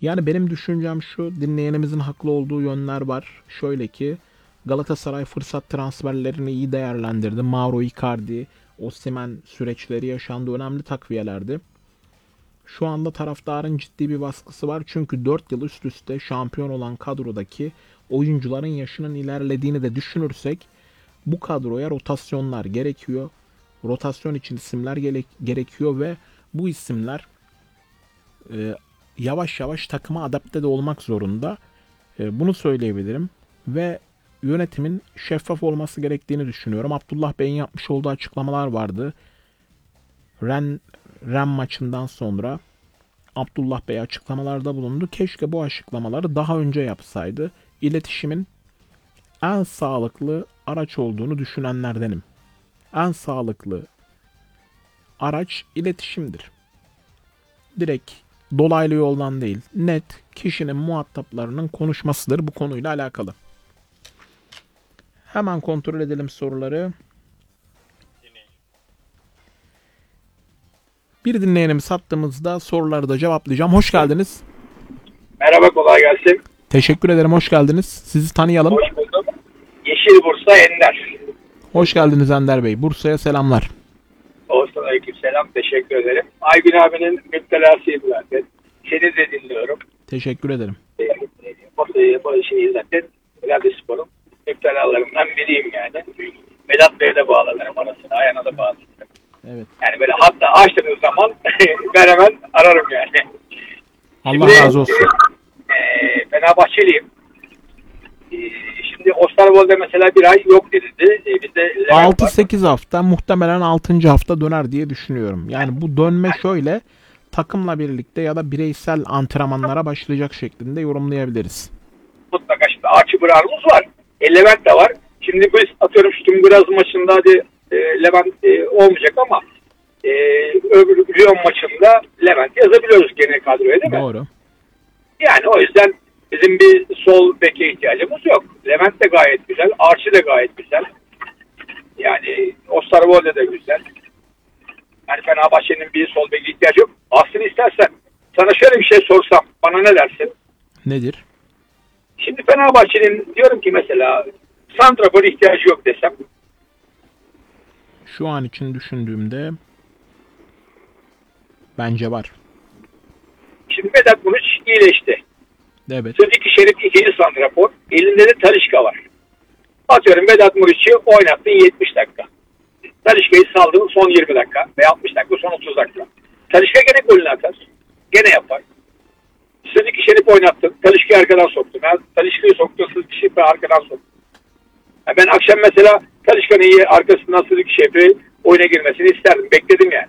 Yani benim düşüncem şu, dinleyenimizin haklı olduğu yönler var. Şöyle ki Galatasaray fırsat transferlerini iyi değerlendirdi. Mauro Icardi, Osimhen süreçleri yaşandı. Önemli takviyelerdi. Şu anda taraftarın ciddi bir baskısı var. Çünkü 4 yıl üst üste şampiyon olan kadrodaki oyuncuların yaşının ilerlediğini de düşünürsek bu kadroya rotasyonlar gerekiyor. Rotasyon için isimler gerekiyor ve bu isimler yavaş yavaş takıma adapte de olmak zorunda. Bunu söyleyebilirim. Ve yönetimin şeffaf olması gerektiğini düşünüyorum. Abdullah Bey'in yapmış olduğu açıklamalar vardı. Ren maçından sonra Abdullah Bey açıklamalarda bulundu. Keşke bu açıklamaları daha önce yapsaydı. İletişimin en sağlıklı araç olduğunu düşünenlerdenim. En sağlıklı araç iletişimdir. Direkt dolaylı yoldan değil, net kişinin muhataplarının konuşmasıdır bu konuyla alakalı. Hemen kontrol edelim soruları. Bir dinleyenimiz hattımızda, soruları da cevaplayacağım. Hoş geldiniz. Merhaba, kolay gelsin. Teşekkür ederim, hoş geldiniz. Sizi tanıyalım. Hoş buldum. Yeşil Bursa Ender. Hoş geldiniz Ender Bey. Bursa'ya selamlar. Olsun, aleykümselam. Teşekkür ederim. Aygün abinin müptelasıyım zaten. Seni de dinliyorum. Teşekkür ederim. Zaten Radyospor'un müptelalarından biriyim yani. Vedat Bey'e de bağlanırım arasına, Ayhan'a da bağlanırım. Evet. Yani böyle hatta açtığınız zaman ben hemen ararım yani. Allah razı olsun. Fenerbahçeliyim. Şimdi Osterwolde mesela bir ay yok denildi. Bizde 6-8 hafta, muhtemelen 6. hafta döner diye düşünüyorum. Yani bu dönme şöyle, takımla birlikte ya da bireysel antrenmanlara başlayacak şeklinde yorumlayabiliriz. Mutlaka şimdi Archie Brown'umuz var. Levent de var. Şimdi biz atıyorum Sturm maçında hadi Levent olmayacak ama öbür Lyon maçında Levent yazabiliyoruz genel kadroya, değil mi? Doğru. Yani o yüzden bizim bir sol beke ihtiyacımız yok. Levent de gayet güzel. Archie de gayet güzel. Yani Osterwolde de güzel. Yani Fenerbahçe'nin bir sol beke ihtiyacı yok. Aslında istersen sana şöyle bir şey sorsam bana ne dersin? Nedir? Şimdi Fenerbahçe'nin diyorum ki mesela santrafor ihtiyacı yok desem. Şu an için düşündüğümde bence var. Şimdi Vedat Muriç iyileşti. Evet. Sıddık Şerif ikinci santrafor. Elinde de Talisca var. Atıyorum Vedat Muriç'i oynattın 70 dakika. Talisca'yı saldın son 20 dakika ve 60 dakika son 30 dakika. Talisca gene golünü atar. Gene yapar. Sıddık Şerif oynattın. Talisca'yı arkadan soktun. Talisca'yı soktun. Sıddık Şerif'i arkadan soktun. Ben akşam mesela Talisca'nın iyi arkasından Sıddık Şerif'i oyuna girmesini isterdim. Bekledim yani.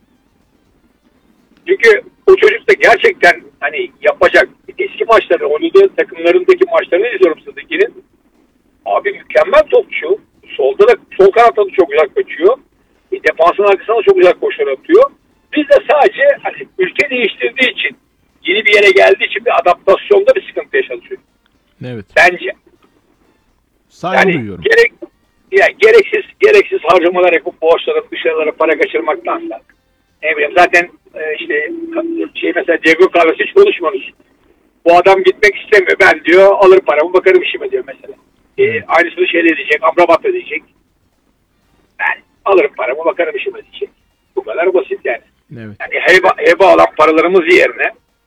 Çünkü o çocuk da gerçekten hani yapacak. Eski maçları, oynadığı takımlarındaki maçlarını izliyorum Sıddık'ın. Abi mükemmel topçu. Solda da sol kanatta da çok güzel kaçıyor. Defansın arkasına da çok güzel koşular atıyor. Biz de sadece hani ülke değiştirdiği için, yeni bir yere geldiği için bir adaptasyonda bir sıkıntı yaşanıyor. Evet. Bence. Saygı Yani duyuyorum. gereksiz harcamalar yapıp borçlara, dışarılara para kaçırmaktansa. Ne bileyim zaten işte mesela Diego Carlos hiç konuşmuyoruz. Bu adam gitmek istemiyor. Ben diyor alır paramı bakarım işime diyor mesela. Aynısını diyecek, Amrabat da diyecek. Ben alırım paramı bakarım işime diyecek. Bu kadar basit yani. Evet. Yani heba alan paralarımız yerine.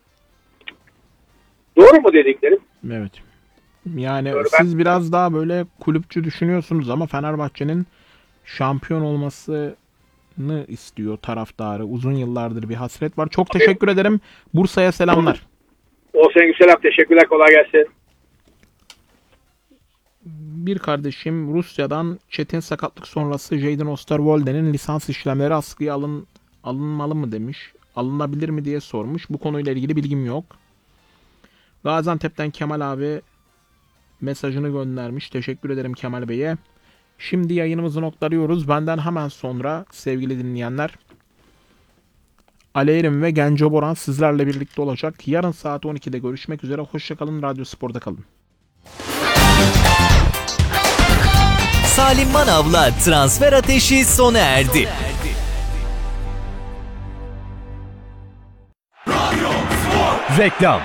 Doğru mu dediklerim? Evet. Yani doğru, siz biraz daha böyle kulüpçü düşünüyorsunuz ama Fenerbahçe'nin şampiyon olmasını istiyor taraftarı. Uzun yıllardır bir hasret var. Çok teşekkür ederim. Bursa'ya selamlar. Olsun, selam. Teşekkürler. Kolay gelsin. Bir kardeşim Rusya'dan çetin sakatlık sonrası Jadon Osterwolde'nin lisans işlemleri askıya alınmalı mı demiş. Alınabilir mi diye sormuş. Bu konuyla ilgili bilgim yok. Gaziantep'ten Kemal abi mesajını göndermiş. Teşekkür ederim Kemal Bey'e. Şimdi yayınımızı noktalıyoruz. Benden hemen sonra sevgili dinleyenler Ali Erim ve Genco Boran sizlerle birlikte olacak. Yarın saat 12'de görüşmek üzere. Hoşçakalın. Radyo Spor'da kalın. Salim Manav'la transfer ateşi sona erdi. Reklam.